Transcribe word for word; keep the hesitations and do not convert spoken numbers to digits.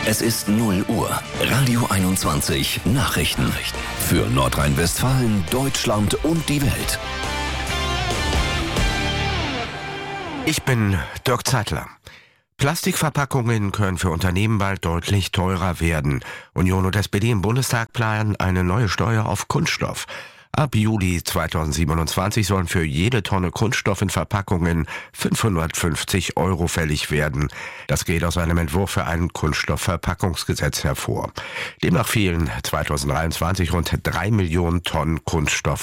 Es ist null Uhr. Radio einundzwanzig Nachrichten. Für Nordrhein-Westfalen, Deutschland und die Welt. Ich bin Dirk Zeitler. Plastikverpackungen können für Unternehmen bald deutlich teurer werden. Union und S P D im Bundestag planen eine neue Steuer auf Kunststoff. Ab Juli zweitausendsiebenundzwanzig sollen für jede Tonne Kunststoff in Verpackungen fünfhundertfünfzig Euro fällig werden. Das geht aus einem Entwurf für ein Kunststoffverpackungsgesetz hervor. Demnach fehlen zweitausenddreiundzwanzig rund drei Millionen Tonnen Kunststoff